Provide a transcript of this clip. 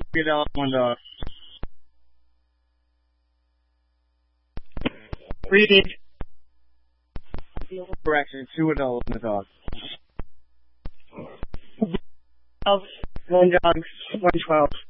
$3, $1. Reading. Correction, $2 adults and a dog. $1 dog, $1.12.